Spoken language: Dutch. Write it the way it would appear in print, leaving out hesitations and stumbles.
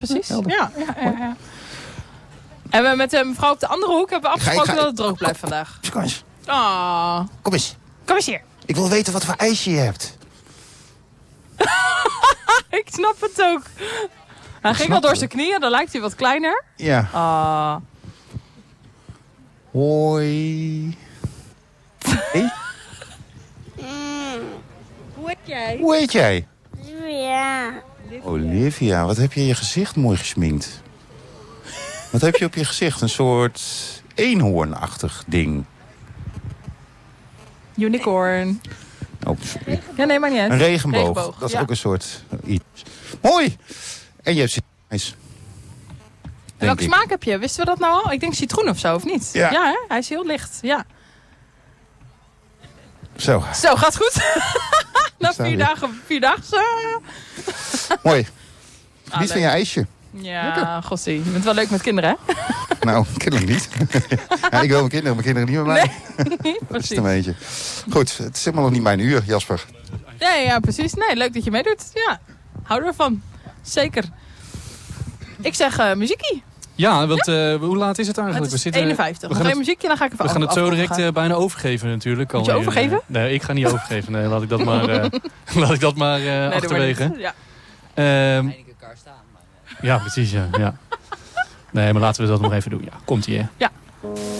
Precies. Ja. En we met de mevrouw op de andere hoek hebben we afgesproken dat het droog blijft vandaag. Kom eens. Oh. Kom eens. Kom eens hier. Ik wil weten wat voor ijsje je hebt. Ik snap het ook. Hij ging al door zijn knieën, dan lijkt hij wat kleiner. Ja. Ah. Hoi. Hey. Hoe heet jij? Hoe heet jij? Ja. Olivia, wat heb je in je gezicht mooi gesminkt? Wat heb je op je gezicht? Een soort eenhoornachtig ding. Unicorn. Oh, sorry. Ja, nee, maar niet uit. Een regenboog. Dat is ook een soort iets. Mooi! En je hebt ijs. En welke smaak heb je? Wisten we dat nou al? Ik denk citroen of zo, of niet? Ja. Ja, hè? Hij is heel licht. Ja. Zo. Zo, gaat goed. Na 4 dagen. Mooi. Geniet van je ijsje. Ja, gossie. Je bent wel leuk met kinderen, hè? Nou, kennelijk niet. Ja, ik wil mijn kinderen niet met mij. Nee, Dat is het een beetje. Goed, het is helemaal nog niet mijn uur, Jasper. Nee, ja, precies. Nee, leuk dat je meedoet. Ja, houden we ervan. Zeker. Ik zeg muziekie. Ja, want hoe laat is het eigenlijk? Het is 51. Nog geen muziekje, dan ga ik even We gaan het zo direct bijna overgeven natuurlijk. Moet je overgeven? Nee, ik ga niet overgeven. Nee, laat ik dat maar achterwege. Ja. Eindige elkaar staan. Ja, precies. Ja. Nee, maar laten we dat nog even doen. Ja, komt-ie. Ja.